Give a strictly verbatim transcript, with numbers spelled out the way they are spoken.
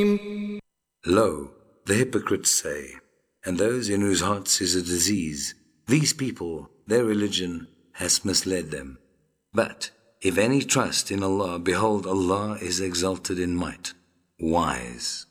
Lo, the hypocrites say, and those in whose hearts is a disease, these people, their religion has misled them. But if any trust in Allah, behold, Allah is exalted in might, wise.